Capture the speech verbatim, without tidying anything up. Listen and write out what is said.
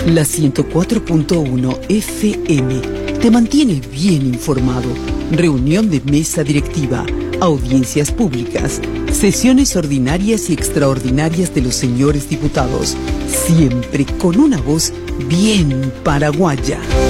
La ciento cuatro punto uno F M te mantiene bien informado. Reunión de mesa directiva, audiencias públicas, sesiones ordinarias y extraordinarias de los señores diputados, siempre con una voz bien paraguaya.